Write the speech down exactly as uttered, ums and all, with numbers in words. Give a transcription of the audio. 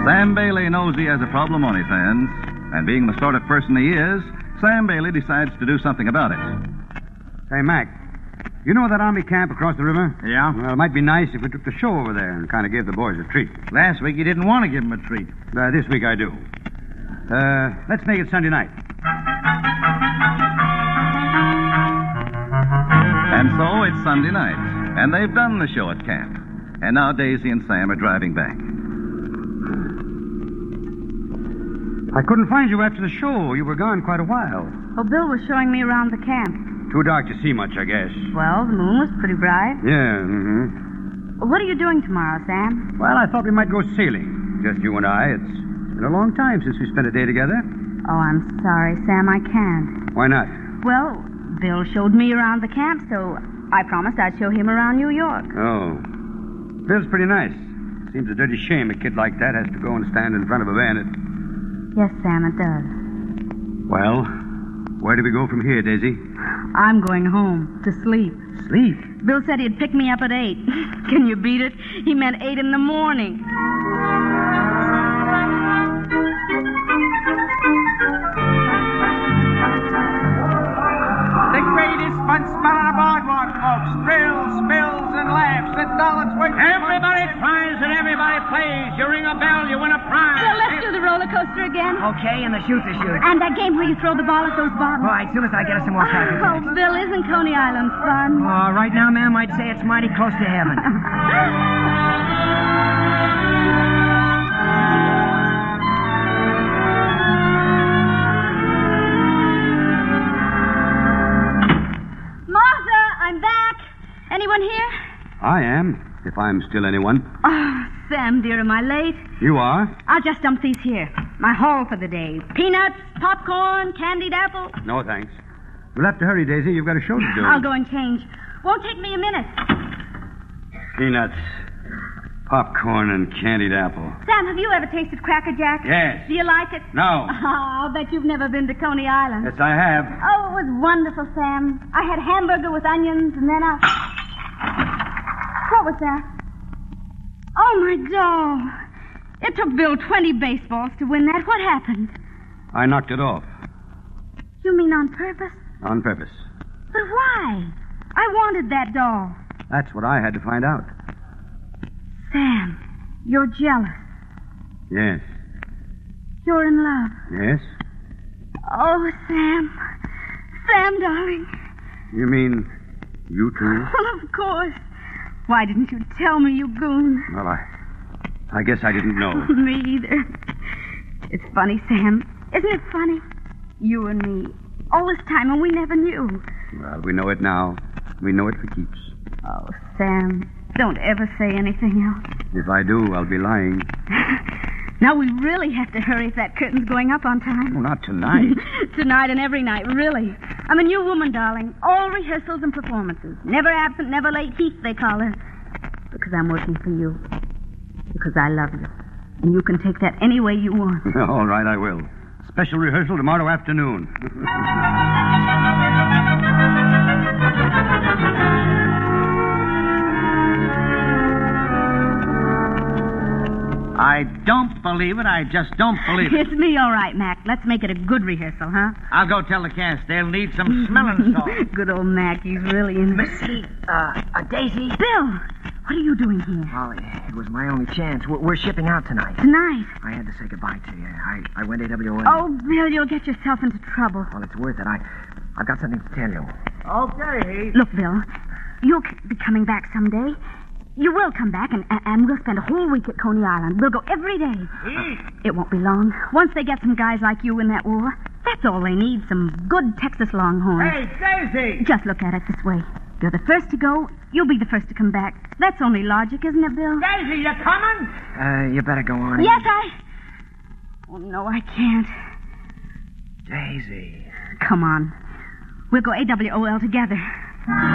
Sam Bailey knows he has a problem on his hands, and being the sort of person he is, Sam Bailey decides to do something about it. Hey, Mac, you know that army camp across the river? Yeah? Well, it might be nice if we took the show over there and kind of gave the boys a treat. Last week you didn't want to give them a treat. Uh, this week I do. Uh, let's make it Sunday night. And so it's Sunday night, and they've done the show at camp. And now Daisy and Sam are driving back. I couldn't find you after the show. You were gone quite a while. Oh, Bill was showing me around the camp. Too dark to see much, I guess. Well, the moon was pretty bright. Yeah, mm-hmm. What are you doing tomorrow, Sam? Well, I thought we might go sailing. Just you and I. It's been a long time since we spent a day together. Oh, I'm sorry, Sam, I can't. Why not? Well, Bill showed me around the camp, so I promised I'd show him around New York. Oh. Bill's pretty nice. Seems a dirty shame a kid like that has to go and stand in front of a bandit. Yes, Sam, it does. Well, where do we go from here, Daisy? I'm going home to sleep. Sleep? Bill said he'd pick me up at eight. Can you beat it? He meant eight in the morning. The greatest fun spot on a boardwalk, folks. Thrills, spills, and laughs. The dollars worth. Everybody tries and everybody plays. You ring a bell, you win a prize. Bill, let's do the roller coaster again. Okay, and the shoot the shoot. And that game where you throw the ball at those bottles. All right, as soon as I get us some more practice. Oh, Bill, isn't Coney Island fun? Uh, right now, ma'am, I'd say it's mighty close to heaven. Martha, I'm back. Anyone here? I am, if I'm still anyone. Oh, Sam, dear, am I late? You are? I'll just dump these here. My haul for the day. Peanuts, popcorn, candied apple. No, thanks. We'll have to hurry, Daisy. You've got a show to do. I'll go and change. Won't take me a minute. Peanuts, popcorn, and candied apple. Sam, have you ever tasted Cracker Jack? Yes. Do you like it? No. Oh, I'll bet you've never been to Coney Island. Yes, I have. Oh, it was wonderful, Sam. I had hamburger with onions, and then I... What was that? Oh, my doll. It took Bill twenty baseballs to win that. What happened? I knocked it off. You mean on purpose? On purpose. But why? I wanted that doll. That's what I had to find out. Sam, you're jealous. Yes. You're in love. Yes? Oh, Sam. Sam, darling. You mean you too? Well, of course. Why didn't you tell me, you goon? Well, I... I guess I didn't know. Me either. It's funny, Sam. Isn't it funny? You and me. All this time, and we never knew. Well, we know it now. We know it for keeps. Oh, Sam, don't ever say anything else. If I do, I'll be lying. Now we really have to hurry if that curtain's going up on time. Oh, not tonight. Tonight and every night, really. I'm a new woman, darling. All rehearsals and performances. Never absent, never late. Heath, they call her. Because I'm working for you. Because I love you. And you can take that any way you want. All right, I will. Special rehearsal tomorrow afternoon. I don't believe it. I just don't believe it. It's me, all right, Mac. Let's make it a good rehearsal, huh? I'll go tell the cast they'll need some smelling salts. Good old Mac. He's really in... Missy, uh, uh, Daisy. Bill, what are you doing here? Well, it was my only chance. We're, we're shipping out tonight. Tonight? I had to say goodbye to you. I, I went A W O L. Oh, Bill, you'll get yourself into trouble. Well, it's worth it. I, I've got something to tell you. Okay. Look, Bill, you'll be coming back someday. You will come back, and, and we'll spend a whole week at Coney Island. We'll go every day. It won't be long. Once they get some guys like you in that war, that's all they need, some good Texas Longhorns. Hey, Daisy! Just look at it this way. You're the first to go. You'll be the first to come back. That's only logic, isn't it, Bill? Daisy, you coming? Uh, you better go on. Yes, I... Oh, no, I can't. Daisy. Come on. We'll go A W O L together.